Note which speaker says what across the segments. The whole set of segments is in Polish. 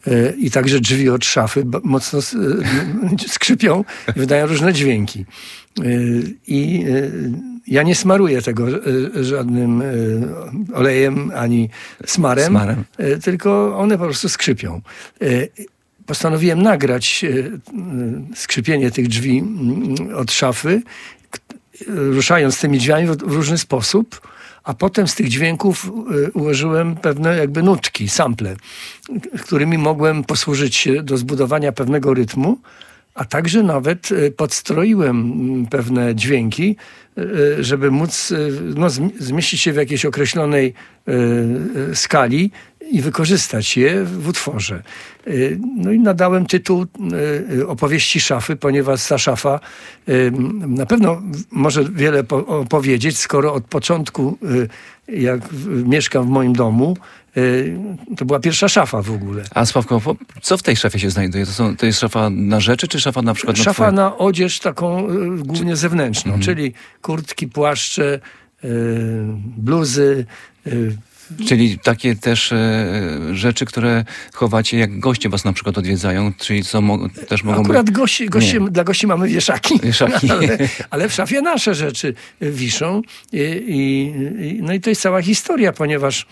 Speaker 1: i także drzwi od szafy mocno skrzypią i wydają różne dźwięki. I ja nie smaruję tego żadnym olejem ani smarem. Tylko one po prostu skrzypią. Postanowiłem nagrać skrzypienie tych drzwi od szafy, ruszając tymi drzwiami w różny sposób, a potem z tych dźwięków ułożyłem pewne jakby nutki, sample, którymi mogłem posłużyć się do zbudowania pewnego rytmu, a także nawet podstroiłem pewne dźwięki, żeby móc zmieścić się w jakiejś określonej skali i wykorzystać je w utworze. No i nadałem tytuł opowieści szafy, ponieważ ta szafa na pewno może wiele opowiedzieć, skoro od początku, jak mieszkam w moim domu, to była pierwsza szafa w ogóle.
Speaker 2: A Sławko, co w tej szafie się znajduje? To jest szafa na rzeczy, czy szafa na przykład
Speaker 1: szafa na odzież taką głównie zewnętrzną, czyli kurtki, płaszcze, bluzy.
Speaker 2: Czyli takie też rzeczy, które chowacie, jak goście was na przykład odwiedzają, czyli co też mogą
Speaker 1: Akurat dla gości mamy wieszaki. Ale w szafie nasze rzeczy wiszą. No i to jest cała historia, ponieważ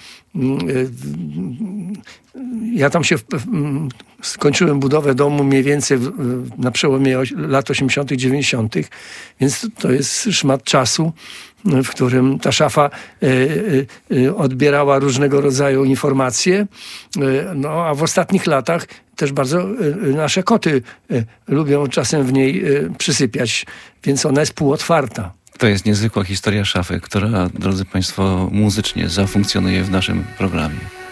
Speaker 1: ja tam skończyłem budowę domu mniej więcej na przełomie lat 80., 90., więc to jest szmat czasu, w którym ta szafa odbierała różnego rodzaju informacje. No, a w ostatnich latach też bardzo nasze koty lubią czasem w niej przysypiać, więc ona jest półotwarta.
Speaker 2: To jest niezwykła historia szafy, która, drodzy Państwo, muzycznie zafunkcjonuje w naszym programie.